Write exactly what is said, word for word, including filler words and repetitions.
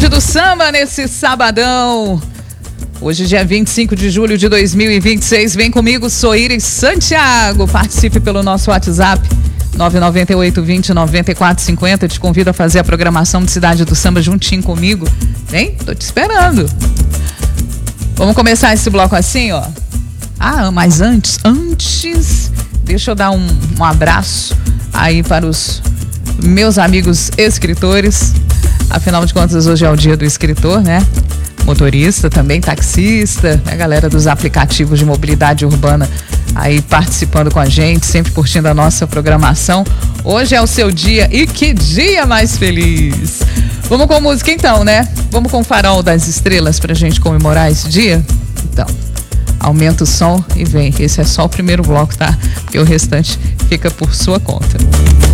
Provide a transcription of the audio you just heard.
Cidade do Samba nesse sabadão. Hoje, dia vinte e cinco de julho de dois mil e vinte e seis. Vem comigo, sou Iris Santiago. Participe pelo nosso WhatsApp nove nove oito, vinte, noventa e quatro, cinquenta. Te convido a fazer a programação de Cidade do Samba juntinho comigo. Vem, tô te esperando. Vamos começar esse bloco assim, ó. Ah, mas antes, antes, deixa eu dar um, um abraço aí para os meus amigos escritores. Afinal de contas, hoje é o dia do escritor, né? Motorista, também taxista, a galera dos aplicativos de mobilidade urbana aí participando com a gente, sempre curtindo a nossa programação. Hoje é o seu dia e que dia mais feliz! Vamos com música então, né? Vamos com o Farol das Estrelas pra gente comemorar esse dia? Então, aumenta o som e vem. Esse é só o primeiro bloco, tá? Porque o restante fica por sua conta.